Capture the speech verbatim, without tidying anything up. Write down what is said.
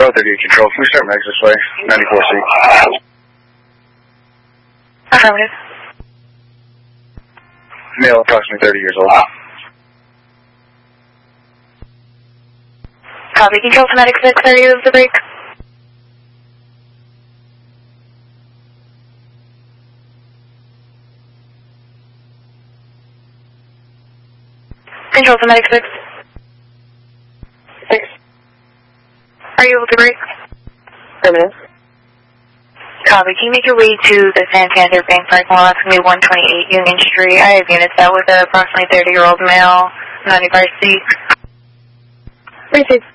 Go thirty-eight Control. Can we start Megs this way? ninety-four C. Affirmative. Male, approximately thirty years old. Copy. Control Kinetic six, are you the break? Control Kinetic six. Six. Are you able to break? Affirmative. Copy. Can you make your way to the Santander Bank parking lot? It's going to be one twenty-eight Union Street. I have units out with an approximately thirty-year-old male, ninety-five C. Received.